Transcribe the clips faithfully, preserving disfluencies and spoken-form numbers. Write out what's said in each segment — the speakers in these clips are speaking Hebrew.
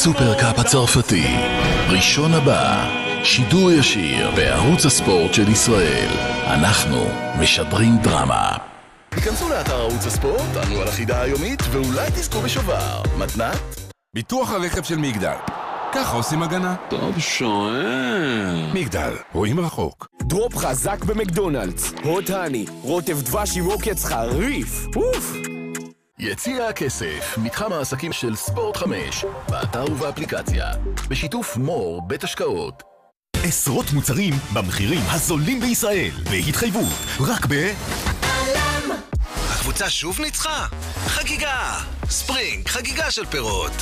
הסופרקאפ הצרפתי, ראשון הבא, שידור ישיר בערוץ הספורט של ישראל. אנחנו משדרים דרמה. היכנסו לאתר ערוץ הספורט, ענו על החידה היומית ואולי תזכו בשובר. מתנת? ביטוח הרכב של מגדל. ככה עושים הגנה. טוב שואל. מגדל, רואים רחוק. דרופ חזק במקדונלדס. הוט הני, רוטב דבש עם עוקץ חריף. אוף! יציע הכסף, מתחם העסקים של ספורט חמש, באתר ובאפליקציה, בשיתוף מור בית השקעות. עשרות מוצרים במחירים הזולים בישראל, בהתחייבות, רק ב... אלם! הקבוצה שוב ניצחה? חגיגה! ספרינג, חגיגה של פירות.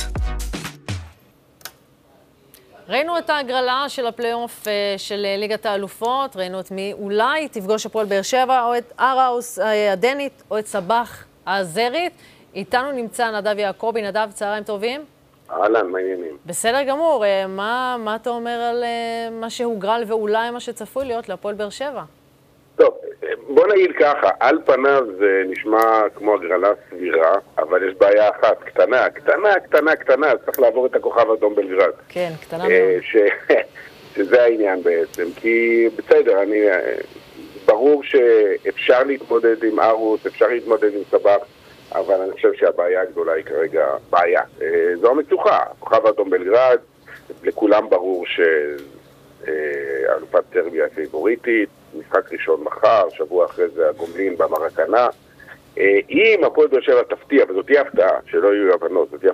ראינו את ההגרלה של הפלייאוף של ליגת האלופות, ראינו את מי אולי תפגוש הפועל באר שבע, או את אראוס הדנית, או את סבח הזרית. איתנו נמצא נדב יעקובי. נדב, צהריים טובים? אהלן, מה העניינים? בסדר גמור. מה, מה אתה אומר על מה שהוגרל ואולי מה שצפוי להיות להפועל באר שבע? טוב, בוא נגיד ככה, על פניו זה נשמע כמו הגרלה סבירה, אבל יש בעיה אחת, קטנה, קטנה, קטנה, קטנה, צריך לעבור את הכוכב האדום בלגרד. כן, קטנה מאוד. ש... שזה העניין בעצם, כי בסדר, אני... ברור שאפשר להתמודד עם ארוס, אפשר להתמודד עם סבח, אבל אני חושב שהבעיה הגדולה היא כרגע בעיה. זו המצוחה, כוכב האדום בלגרד, לכולם ברור שאלופת סרביה פיבוריטית, משחק ראשון מחר, שבוע אחרי זה הגומלין במרקנה. אם הפועל באר שבע תפתיע, וזאת תהיה הפתעה, שלא יהיו הבנות, זאת תהיה